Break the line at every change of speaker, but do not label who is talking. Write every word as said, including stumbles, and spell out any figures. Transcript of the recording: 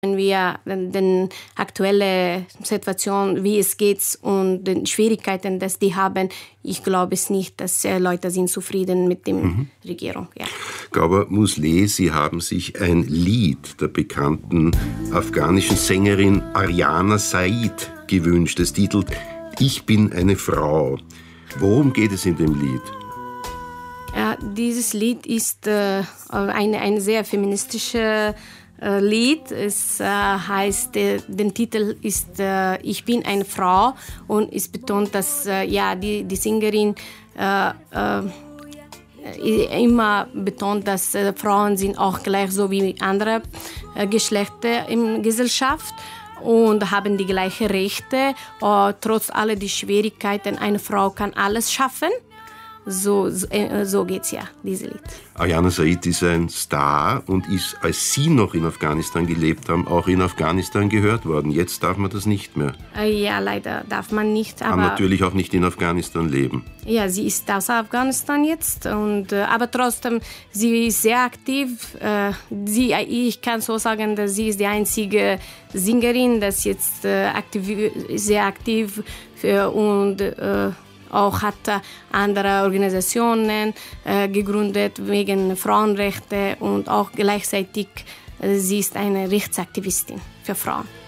Wenn wir die aktuelle Situation, wie es geht und die Schwierigkeiten, die die haben, ich glaube es nicht, dass Leute sind zufrieden mit der mhm. Regierung. Ja.
Gauba Musleh, Sie haben sich ein Lied der bekannten afghanischen Sängerin Ariana Said gewünscht. Es titelt »Ich bin eine Frau«. Worum geht es in dem Lied?
Ja, dieses Lied ist äh, eine, eine sehr feministische Lied. Es äh, heißt, äh, der Titel ist äh, Ich bin eine Frau und es betont, dass äh, ja, die, die Sängerin äh, äh, immer betont, dass äh, Frauen sind auch gleich so wie andere äh, Geschlechter in der Gesellschaft und haben die gleichen Rechte. Äh, trotz aller die Schwierigkeiten, eine Frau kann alles schaffen. So, so, so geht's ja, dieses Lied.
Ariana Said ist ein Star und ist, als Sie noch in Afghanistan gelebt haben, auch in Afghanistan gehört worden. Jetzt darf man das nicht mehr.
Ja, leider darf man nicht. Aber
kann natürlich auch nicht in Afghanistan leben.
Ja, sie ist aus Afghanistan jetzt, und, aber trotzdem, sie ist sehr aktiv. Sie, ich kann so sagen, dass sie ist die einzige Sängerin, die jetzt aktiv, sehr aktiv für und auch hat andere Organisationen äh, gegründet wegen Frauenrechte und auch gleichzeitig äh, sie ist eine Rechtsaktivistin für Frauen.